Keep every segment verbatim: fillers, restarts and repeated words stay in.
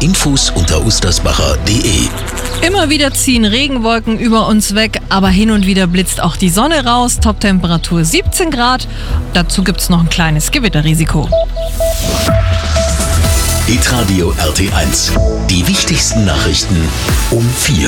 Infos unter ustersbacher punkt de. Immer wieder ziehen Regenwolken über uns weg, aber hin und wieder blitzt auch die Sonne raus. Toptemperatur siebzehn Grad. Dazu gibt es noch ein kleines Gewitterrisiko. Hitradio R T eins. Die wichtigsten Nachrichten um vier.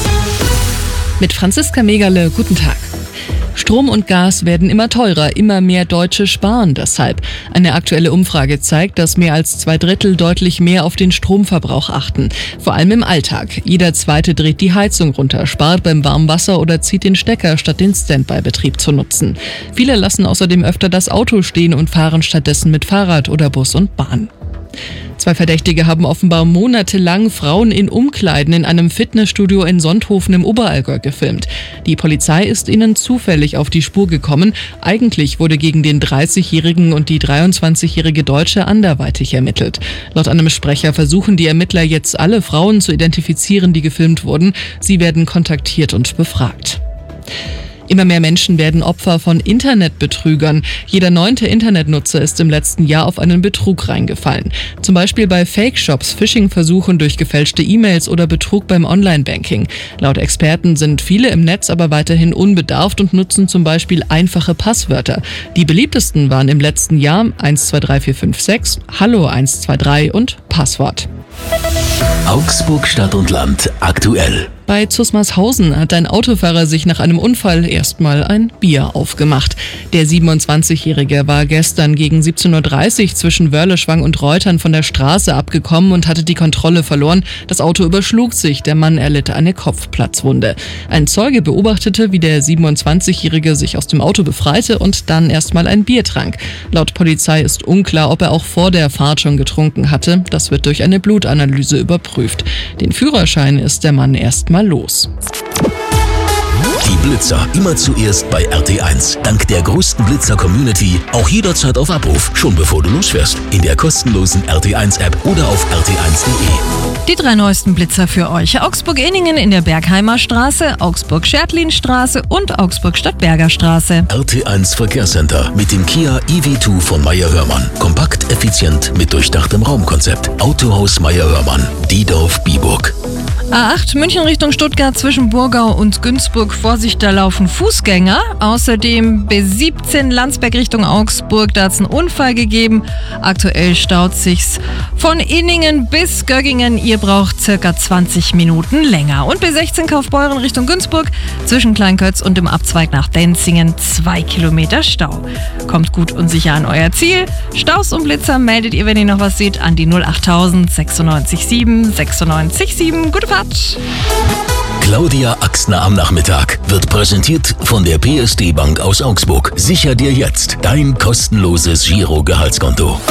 Mit Franziska Megerle, guten Tag. Strom und Gas werden immer teurer, immer mehr Deutsche sparen deshalb. Eine aktuelle Umfrage zeigt, dass mehr als zwei Drittel deutlich mehr auf den Stromverbrauch achten. Vor allem im Alltag. Jeder Zweite dreht die Heizung runter, spart beim Warmwasser oder zieht den Stecker, statt den Standby-Betrieb zu nutzen. Viele lassen außerdem öfter das Auto stehen und fahren stattdessen mit Fahrrad oder Bus und Bahn. Zwei Verdächtige haben offenbar monatelang Frauen in Umkleiden in einem Fitnessstudio in Sonthofen im Oberallgäu gefilmt. Die Polizei ist ihnen zufällig auf die Spur gekommen. Eigentlich wurde gegen den dreißigjährigen und die dreiundzwanzigjährige Deutsche anderweitig ermittelt. Laut einem Sprecher versuchen die Ermittler jetzt alle Frauen zu identifizieren, die gefilmt wurden. Sie werden kontaktiert und befragt. Immer mehr Menschen werden Opfer von Internetbetrügern. Jeder neunte Internetnutzer ist im letzten Jahr auf einen Betrug reingefallen. Zum Beispiel bei Fake-Shops, Phishing-Versuchen durch gefälschte E-Mails oder Betrug beim Online-Banking. Laut Experten sind viele im Netz aber weiterhin unbedarft und nutzen zum Beispiel einfache Passwörter. Die beliebtesten waren im letzten Jahr eins zwei drei vier fünf sechs, Hallo eins zwei drei und Passwort. Augsburg Stadt und Land aktuell. Bei Zusmarshausen hat ein Autofahrer sich nach einem Unfall erstmal ein Bier aufgemacht. Der siebenundzwanzigjährige war gestern gegen siebzehn Uhr dreißig zwischen Wörleschwang und Reutern von der Straße abgekommen und hatte die Kontrolle verloren. Das Auto überschlug sich, der Mann erlitt eine Kopfplatzwunde. Ein Zeuge beobachtete, wie der siebenundzwanzigjährige sich aus dem Auto befreite und dann erstmal ein Bier trank. Laut Polizei ist unklar, ob er auch vor der Fahrt schon getrunken hatte. Das wird durch eine Blutanalyse überprüft. Den Führerschein ist der Mann erstmal los. Die Blitzer immer zuerst bei R T eins. Dank der größten Blitzer-Community auch jederzeit auf Abruf, schon bevor du losfährst. In der kostenlosen R T eins App oder auf r t eins punkt de. Die drei neuesten Blitzer für euch. Augsburg-Ehningen in der Bergheimer Straße, Augsburg-Schertlin-Straße und Augsburg-Stadtberger Straße. R T eins Verkehrscenter mit dem Kia E V zwei von Meyer-Hörmann. Kompakt, effizient mit durchdachtem Raumkonzept. Autohaus Meyer-Hörmann, Diedorf-Biburg. A acht München Richtung Stuttgart zwischen Burgau und Günzburg. Vorsicht, da laufen Fußgänger. Außerdem B siebzehn Landsberg Richtung Augsburg. Da hat es einen Unfall gegeben. Aktuell staut sich's von Inningen bis Göggingen. Ihr braucht circa zwanzig Minuten länger. Und B sechzehn Kaufbeuren Richtung Günzburg zwischen Kleinkötz und dem Abzweig nach Denzingen. Zwei Kilometer Stau. Kommt gut und sicher an euer Ziel. Staus und Blitzer meldet ihr, wenn ihr noch was seht, an die null achttausend sechsundneunzig sieben sechsundneunzig sieben. Gute Fahrt! Claudia Axner am Nachmittag wird präsentiert von der P S D Bank aus Augsburg. Sicher dir jetzt dein kostenloses Giro-Gehaltskonto.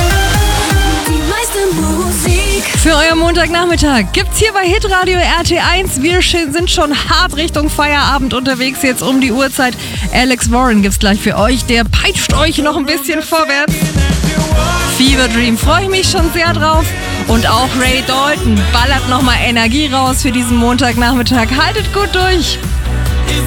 Für euren Montagnachmittag gibt's hier bei Hitradio R T eins. Wir sind schon hart Richtung Feierabend unterwegs, jetzt um die Uhrzeit. Alex Warren gibt's gleich für euch. Der peitscht euch noch ein bisschen vorwärts. Fever Dream, freue ich mich schon sehr drauf. Und auch Ray Dalton ballert nochmal Energie raus für diesen Montagnachmittag. Haltet gut durch.